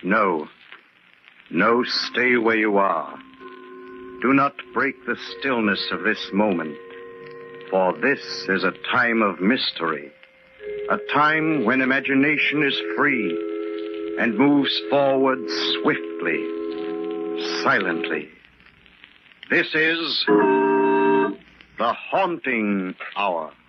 No. No, stay where you are. Do not break the stillness of this moment, for this is a time of mystery, a time when imagination is free and moves forward swiftly, silently. This is the Haunting Hour.